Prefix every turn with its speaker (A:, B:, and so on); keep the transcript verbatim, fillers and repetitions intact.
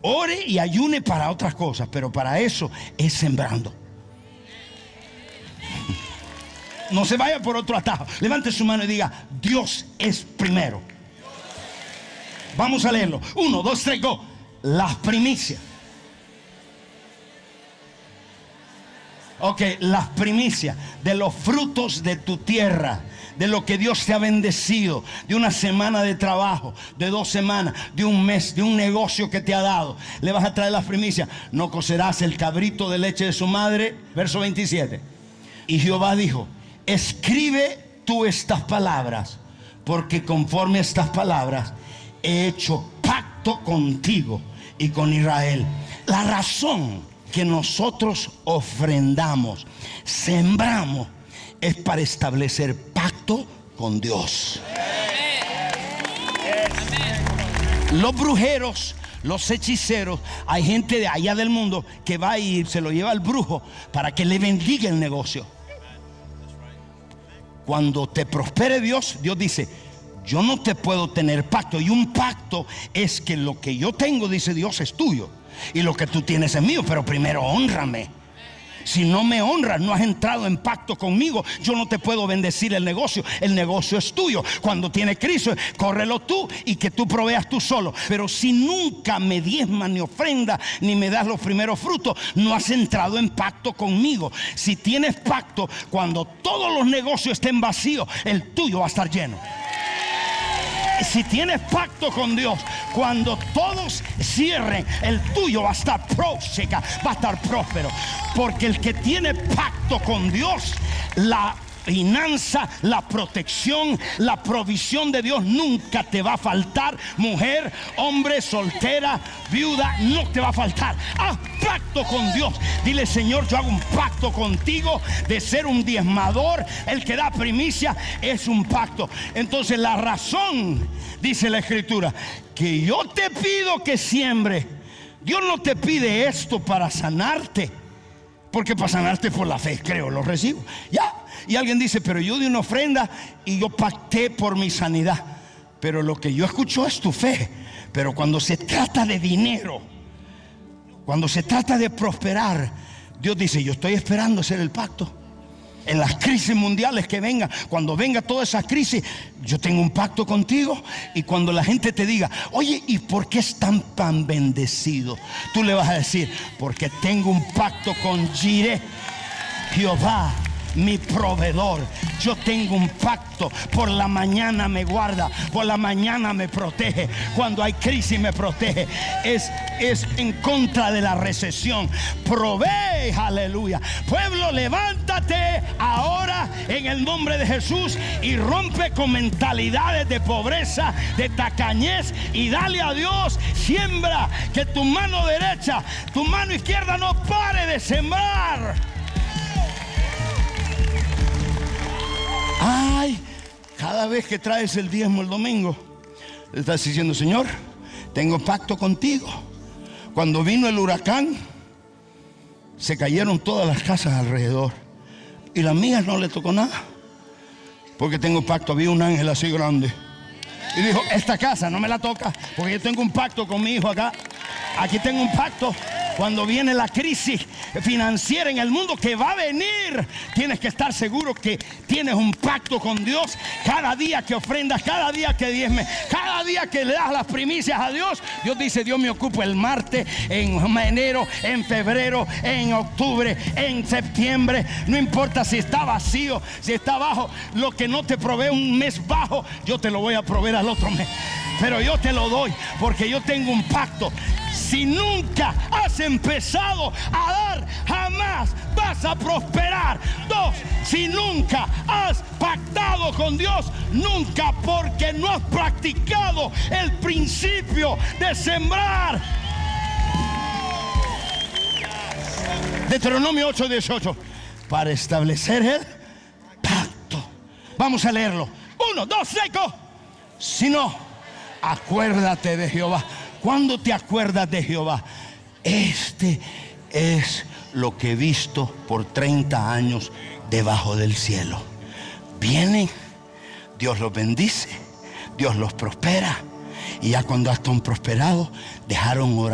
A: ore y ayune para otras cosas, pero para eso es sembrando. No se vaya por otro atajo. Levante su mano y diga: Dios es primero. Vamos a leerlo. Uno, dos, tres, go. Las primicias. Ok, las primicias de los frutos de tu tierra, de lo que Dios te ha bendecido, de una semana de trabajo, de dos semanas, de un mes, de un negocio que te ha dado. Le vas a traer las primicias. No cocerás el cabrito de leche de su madre. Verso veintisiete. Y Jehová dijo: escribe tú estas palabras, porque conforme a estas palabras he hecho pacto contigo y con Israel. La razón que nosotros ofrendamos, sembramos, es para establecer pacto con Dios. Los brujeros, los hechiceros, hay gente de allá del mundo que va y se lo lleva al brujo para que le bendiga el negocio. Cuando te prospere Dios, Dios dice: yo no te puedo tener pacto. Y un pacto es que lo que yo tengo, dice Dios, es tuyo, y lo que tú tienes es mío. Pero primero hónrame. Si no me honras, no has entrado en pacto conmigo. Yo no te puedo bendecir el negocio. El negocio es tuyo. Cuando tiene crisis, córrelo tú y que tú proveas tú solo. Pero si nunca me diezmas ni ofrenda, ni me das los primeros frutos, no has entrado en pacto conmigo. Si tienes pacto, cuando todos los negocios estén vacíos, el tuyo va a estar lleno. Si tienes pacto con Dios, cuando todos cierren, el tuyo va a estar próspero, va a estar próspero. Porque el que tiene pacto con Dios, la finanza, la protección, la provisión de Dios nunca te va a faltar. Mujer, hombre, soltera, viuda, no te va a faltar. Haz pacto con Dios. Dile: Señor, yo hago un pacto contigo de ser un diezmador. El que da primicia es un pacto. Entonces la razón, dice la Escritura, que yo te pido que siembre. Dios no te pide esto para sanarte, porque para sanarte por la fe, creo, lo recibo. Ya. Y alguien dice: pero yo di una ofrenda y yo pacté por mi sanidad. Pero lo que yo escucho es tu fe. Pero cuando se trata de dinero, cuando se trata de prosperar, Dios dice: yo estoy esperando hacer el pacto. En las crisis mundiales que vengan, cuando venga toda esa crisis, yo tengo un pacto contigo. Y cuando la gente te diga: oye, ¿y por qué están tan bendecidos? Tú le vas a decir: porque tengo un pacto con Jireh, Jehová, mi proveedor. Yo tengo un pacto. Por la mañana me guarda, por la mañana me protege. Cuando hay crisis me protege. Es, es en contra de la recesión. Provee, aleluya. Pueblo, levántate ahora en el nombre de Jesús y rompe con mentalidades de pobreza, de tacañez, y dale a Dios. Siembra, que tu mano derecha, tu mano izquierda no pare de sembrar. Ay, cada vez que traes el diezmo el domingo, le estás diciendo: Señor, tengo pacto contigo. Cuando vino el huracán, se cayeron todas las casas alrededor, y las mías no le tocó nada, porque tengo pacto. Había un ángel así grande y dijo: esta casa no me la toca, porque yo tengo un pacto con mi hijo acá. Aquí tengo un pacto. Cuando viene la crisis financiera en el mundo, que va a venir, tienes que estar seguro que tienes un pacto con Dios. Cada día que ofrendas, cada día que diezmes, cada día que le das las primicias a Dios, Dios dice: Dios me ocupa el martes, en enero, en febrero, en octubre, en septiembre. No importa si está vacío, si está bajo. Lo que no te provee un mes bajo, yo te lo voy a proveer al otro mes. Pero yo te lo doy porque yo tengo un pacto. Si nunca has empezado a dar, jamás vas a prosperar. Dos, si nunca has pactado con Dios, nunca, porque no has practicado el principio de sembrar. Deuteronomio ocho dieciocho. Para establecer el pacto. Vamos a leerlo. Uno, dos, seco. Si no, acuérdate de Jehová. ¿Cuándo te acuerdas de Jehová? Este es lo que he visto por treinta años debajo del cielo. Vienen, Dios los bendice, Dios los prospera, y ya cuando están prosperados, dejaron orar.